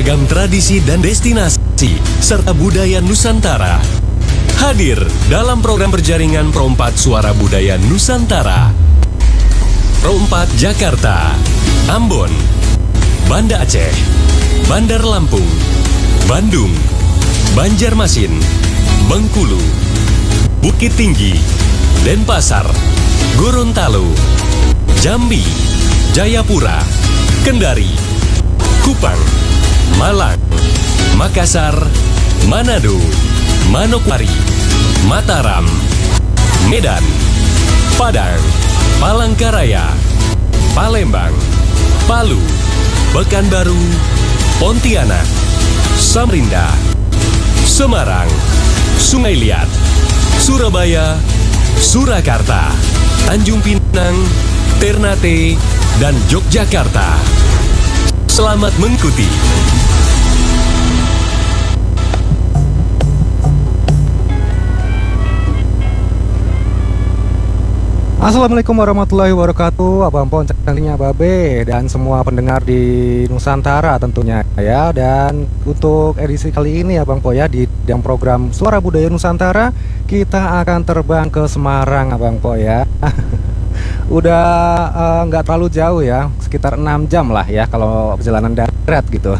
beragam tradisi dan destinasi, serta budaya Nusantara. Hadir dalam program berjaringan Pro 4 Suara Budaya Nusantara. Pro 4 Jakarta, Ambon, Banda Aceh, Bandar Lampung, Bandung, Banjarmasin, Bengkulu, Bukit Tinggi, Denpasar, Gorontalo, Jambi, Jayapura, Kendari, Kupang, Malang, Makassar, Manado, Manokwari, Mataram, Medan, Padang, Palangkaraya, Palembang, Palu, Pekanbaru, Pontianak, Samarinda, Semarang, Sungai Liat, Surabaya, Surakarta, Tanjung Pinang, Ternate, dan Yogyakarta. Selamat mengikuti. Assalamualaikum warahmatullahi wabarakatuh, Abang Pon, cantiknya Babe, dan semua pendengar di Nusantara tentunya ya. Dan untuk edisi kali ini Abang Po ya, di dalam program Suara Budaya Nusantara, kita akan terbang ke Semarang Abang Po ya. Udah nggak terlalu jauh ya, sekitar 6 jam lah ya kalau perjalanan darat gitu.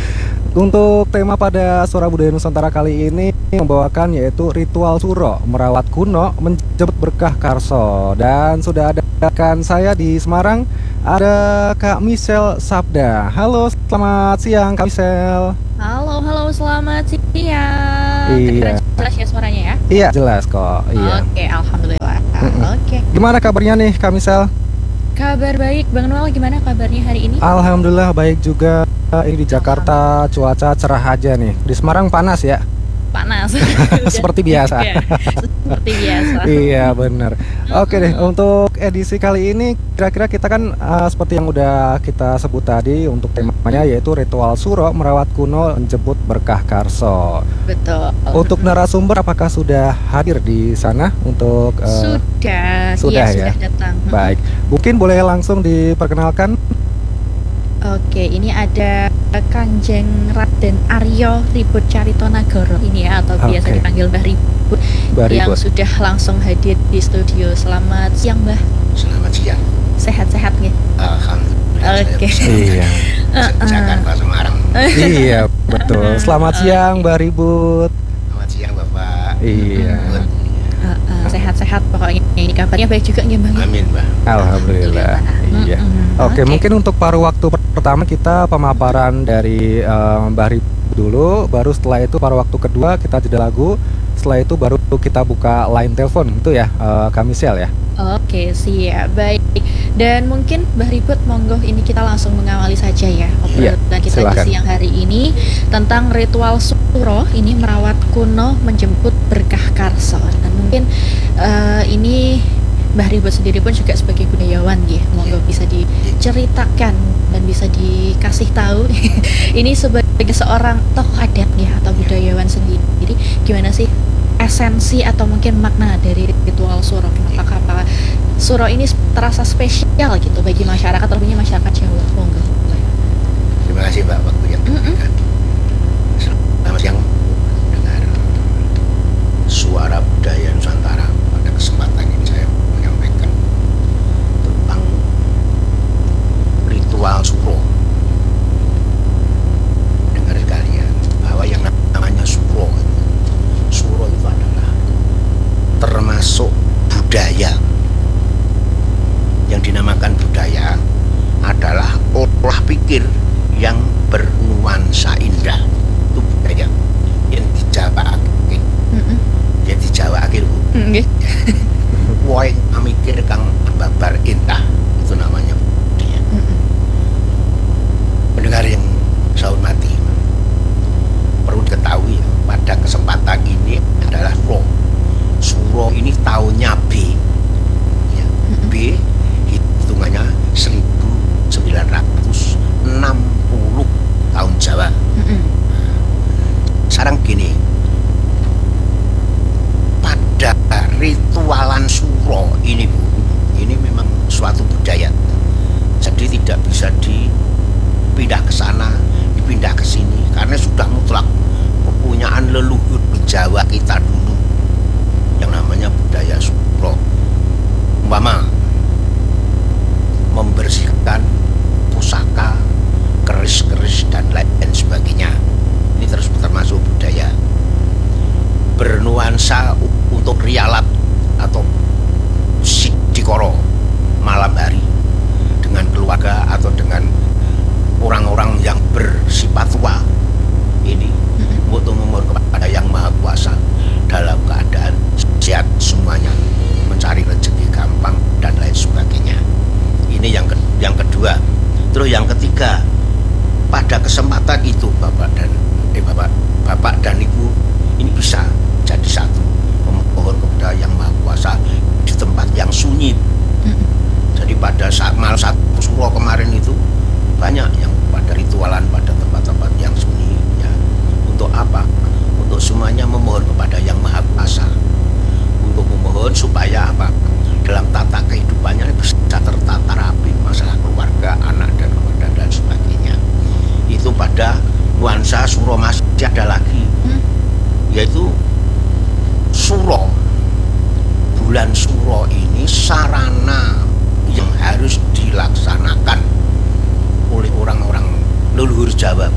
Untuk tema pada Suara Budaya Nusantara kali ini membawakan yaitu ritual suro, merawat kuno, menjemput berkah karso. Dan sudah ada rekan saya di Semarang, ada Kak Michelle Sabda. Halo, selamat siang Kak Michelle. Halo, selamat siang. Iya. Jelas ya suaranya ya? Iya, jelas kok. Iya. Oke, alhamdulillah. Oke. Gimana kabarnya nih Kak Michelle? Kabar baik, Bang Noel gimana kabarnya hari ini? Alhamdulillah baik juga. Ini di Jakarta cuaca cerah aja nih. Di Semarang panas ya? Panas. Seperti biasa. Seperti biasa. Iya benar. Oke deh, untuk edisi kali ini kira-kira kita kan seperti yang udah kita sebut tadi, untuk temanya yaitu ritual suro, merawat kuno, menjemput berkah karso. Betul. Untuk narasumber apakah sudah hadir di sana untuk Sudah ya? Datang. Baik, mungkin boleh langsung diperkenalkan. Oke, ini ada Kanjeng Raden Aryo Ribut Caritonagoro ini ya, atau biasa dipanggil Mbah Ribut, yang sudah langsung hadir di studio. Selamat siang, Mbah. Selamat siang. Sehat-sehat nggih? Alhamdulillah. Oke. Iya. Jakarta Semarang. Iya, betul. Selamat siang, Mbah Ribut. Selamat siang, Bapak. Iya. Sehat-sehat pokoknya. Ini kabarnya baik juga nggih, Mbah? Amin, Mbak. Alhamdulillah. Iya. Oke, mungkin untuk paruh waktu pertama kita pemaparan dari Mbah Ribut dulu, baru setelah itu paruh waktu kedua kita jeda lagu, setelah itu baru kita buka line telepon itu ya, Kak Michelle ya. Oke, siap, baik. Dan mungkin Mbah Ribut, monggo ini kita langsung mengawali saja ya obrolan kita di siang hari ini tentang ritual suro, ini merawat kuno, menjemput berkah karso. Dan mungkin ini Mbah Ribut sendiri pun juga sebagai budayawan ya, monggo bisa diceritakan dan bisa dikasih tahu ini sebagai seorang tokoh adat ya atau budayawan sendiri, gimana sih esensi atau mungkin makna dari ritual suro? Apakah suro ini terasa spesial gitu bagi masyarakat, terlebihnya masyarakat Jawa? Monggo. Terima kasih, Mbak, waktu yang diberikan. Selamat siang dengar Suara Budaya Nusantara. Pada kesempatan ini saya menyampaikan tentang ritual suro. Dengar sekalian bahwa yang namanya suro itu adalah termasuk budaya. Yang dinamakan budaya adalah olah pikir yang bernuansa indah. Itu budaya yang dijawabake. Yang dijawabake lho. Nggih. Woe mikir kang babar indah, itu namanya budaya. Pendengar yang saya hormati, perlu diketahui pada kesempatan ini adalah suro ini tahunnya B ya. B hitungannya 1960 tahun Jawa. Sekarang gini, pada ritualan suro ini Bu, ini memang suatu budaya, jadi tidak bisa dipindah ke sana, pindah ke sini karena sudah mutlak kepunyaan leluhur Jawa kita dulu yang namanya budaya suro. Umpama membersihkan pusaka, keris-keris dan lain sebagainya. Ini terus termasuk budaya. Bernuansa untuk rialat atau sidikoro malam hari dengan keluarga atau dengan orang-orang yang bersifat tua. Ini untuk memohon kepada Yang Maha Kuasa dalam keadaan sehat semuanya, mencari rezeki gampang dan lain sebagainya. Ini yang kedua. Terus yang ketiga, pada kesempatan itu Bapak dan Ibu ini bisa jadi satu, memohon kepada Yang Maha Kuasa di tempat yang sunyi. Jadi pada saat malam satu suro kemarin itu banyak yang pada ritualan pada tempat-tempat yang sunyi ya. Untuk apa? Untuk semuanya memohon kepada Yang Maha Kuasa, untuk memohon supaya apa? Dalam tata kehidupannya bisa tertata rapi, masalah keluarga, anak dan keluarga dan sebagainya. Itu pada nuansa suro. Masih ada lagi, yaitu suro. Bulan suro ini sarana yang harus dilaksanakan oleh orang-orang leluhur Jawa,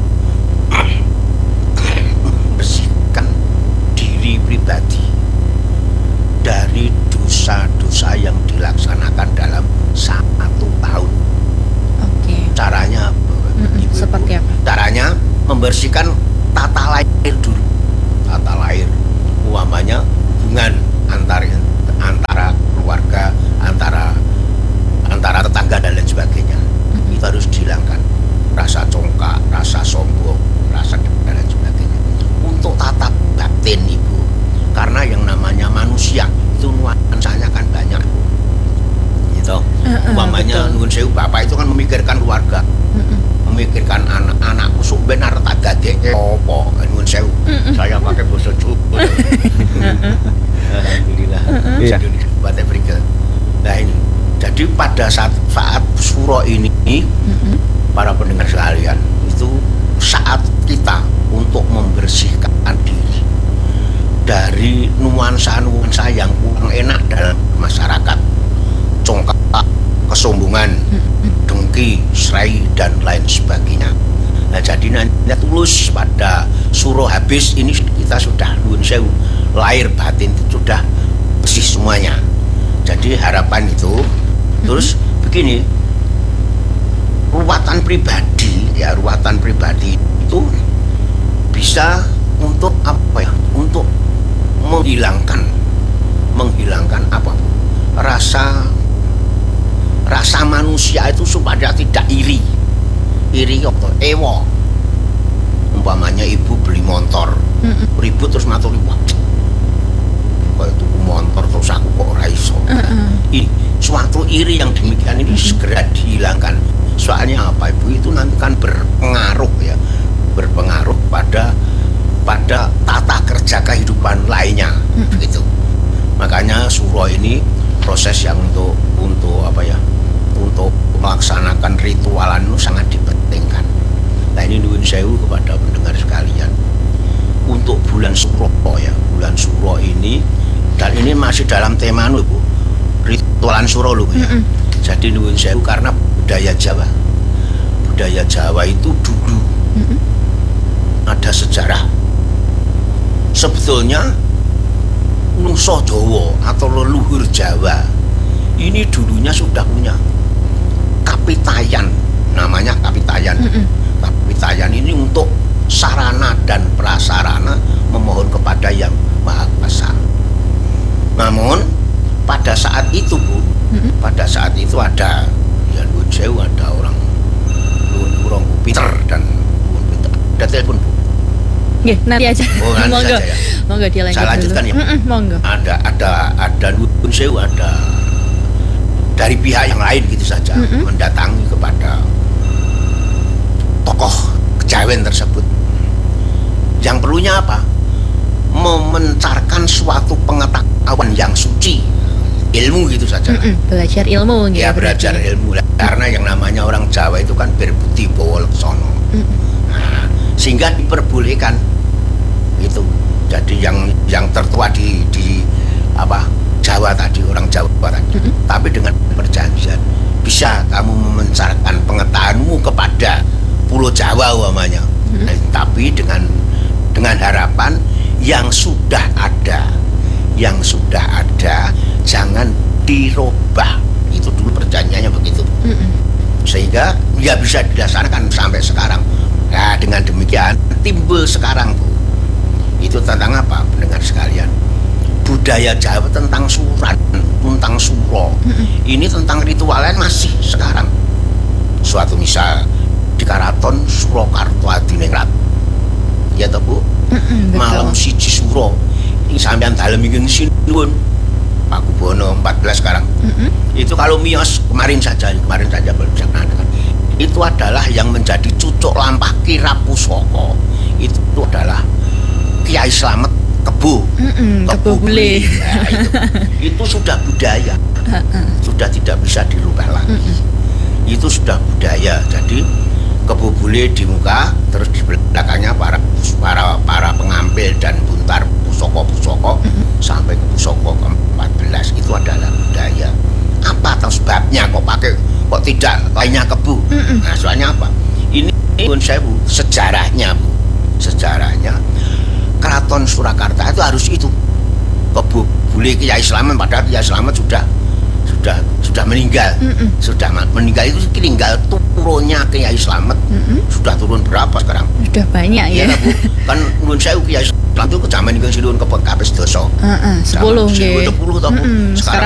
membersihkan diri pribadi dari dosa-dosa yang dilaksanakan dalam 1 tahun. Oke. Caranya seperti apa? Caranya membersihkan tata lahir dulu. Tata lahir, umpamanya hubungan antara keluarga, antara tetangga dan lain sebagainya. Itu harus dihilangkan. Rasa congkak, rasa sombong, rasa dan lain sebagainya. Untuk tata batin Ibu, karena yang namanya manusia itu nuansanya kan banyak, gitu. Umpamanya nuwun sewu, bapak itu kan memikirkan keluarga, memikirkan anak-anakku sok benar tak gadeke opo, nuwun sewu. Saya pakai basa Jawa. Alhamdulillah. Indonesia buat Afrika. Nah ini, jadi pada saat suro ini, para pendengar sekalian, itu saat kita untuk membersihkan diri dari nuansa-nuansa yang kurang enak dalam masyarakat, congkak, kesombongan, dengki, serai dan lain sebagainya. Nah jadi nanti tulus pada suro habis ini kita sudah nuwun sewu, lahir batin itu sudah bersih semuanya. Jadi harapan itu terus begini, ruwatan pribadi itu bisa untuk apa ya? Untuk menghilangkan apa? Rasa manusia itu supaya tidak iri atau ewo. Umpamanya ibu beli motor, ribut terus matur wah, kok itu motor terus aku kok ora iso. Ini suatu iri yang demikian ini segera dihilangkan. Soalnya apa Ibu, itu nanti kan berpengaruh pada tata kerja kehidupan lainnya, begitu. Makanya suro ini proses yang untuk apa ya, untuk melaksanakan ritualan itu sangat dipentingkan. Nah ini nuwun sewu kepada pendengar sekalian, untuk bulan suro ya, bulan suro ini, dan ini masih dalam tema Bu, ritualan suro loh ya. Jadi nuwun sewu karena budaya Jawa itu dulu ada sejarah. Sebetulnya Nusa Jawa atau leluhur Jawa ini dulunya sudah punya kapitayan, namanya kapitayan. Kapitayan ini untuk sarana dan prasarana memohon kepada Yang Maha Kuasa. Namun pada saat itu Bu, pada saat itu ada ya nuwun sewu, ada orang Peter dan ada telepon Bu. Nggih, nanti aja. Monggo. Saja, ya. Monggo dilanjut. Saya lanjutkan ya. Monggo. Ada nuwun sewu, ada dari pihak yang lain gitu saja mendatangi kepada tokoh kejawen tersebut. Yang perlunya apa? Memencarkan suatu pengetahuan yang suci, ilmu gitu saja. Belajar ilmu gitu. Ya belajar ilmu. Karena yang namanya orang Jawa itu kan berbudi bawa leksono. Nah, sehingga diperbolehkan itu. Jadi yang tertua di apa Jawa tadi, orang Jawa tadi, tapi dengan perjanjian bisa kamu memancarkan pengetahuanmu kepada Pulau Jawa umpamanya. Tapi dengan harapan yang sudah ada jangan dirubah. Itu dulu perjanjiannya begitu. Sehingga ya bisa dilaksanakan sampai sekarang. Nah, dengan demikian timbul sekarang Bu. Itu tentang apa, pendengar sekalian? Budaya Jawa tentang suran, tentang suro. Ini tentang ritualan masih sekarang. Suatu misal di Karaton Surakarta Adiningrat. Ya toh Bu? Malam siji suro. Ini sampean dalem iki sinuwun. Pak Kubono 14 sekarang. Itu kalau miyos kemarin saja baru bisa mengatakan. Itu adalah yang menjadi cucuk lampah kirap pusaka. Itu adalah Kiai Slamet Kebo Bule. Nah, itu sudah budaya. Sudah tidak bisa dirubah lagi. Itu sudah budaya. Jadi Kebo Bule di muka, terus di belakangnya para pengambil dan buntar pusaka-pusaka sampai ke pusaka ke-14. Itu adalah budaya. Apa atau sebabnya kok tidak lainnya Kebo? Nah, soalnya apa? Ini pun saya Bu, sejarahnya Keraton Surakarta itu harus itu. Kebo Bule Kiai Slamet, padahal Kiai Slamet sudah meninggal. Sudah meninggal itu tinggal turunnya Kiai Slamet. Sudah turun berapa sekarang? Sudah banyak ya. Bu. Kan nuwun sewu Kiai Slamet itu zaman iki sinuwun kapes dosa. 10 nggih. 10 toh Bu. Sekarang